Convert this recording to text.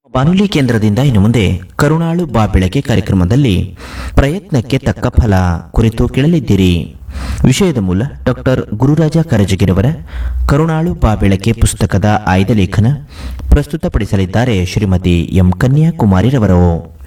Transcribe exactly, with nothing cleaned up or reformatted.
ಬಾನುಲಿ ಕೇಂದ್ರದಿಂದ ಇನ್ನು ಮುಂದೆ ಕರುಣಾಳು ಬಾ ಬೆಳಕೆ ಕಾರ್ಯಕ್ರಮದಲ್ಲಿ ಪ್ರಯತ್ನಕ್ಕೆ ತಕ್ಕ ಫಲ ಕುರಿತು ಕೇಳಲಿದ್ದೀರಿ. ವಿಷಯದ ಮೂಲ ಡಾಕ್ಟರ್ ಗುರುರಾಜ ಕರಜಗಿರವರ ಕರುಣಾಳು ಬಾ ಬೆಳಕೆ ಪುಸ್ತಕದ ಆಯ್ದ ಲೇಖನ ಪ್ರಸ್ತುತಪಡಿಸಲಿದ್ದಾರೆ ಶ್ರೀಮತಿ ಎಂ ಕನ್ಯಾಕುಮಾರಿರವರು.